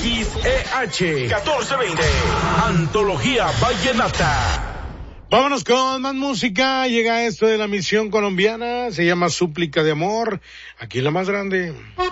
XEH 1420. Antología Vallenata. Vámonos con más música. Llega esto de la misión colombiana. Se llama Súplica de Amor. Aquí la más grande.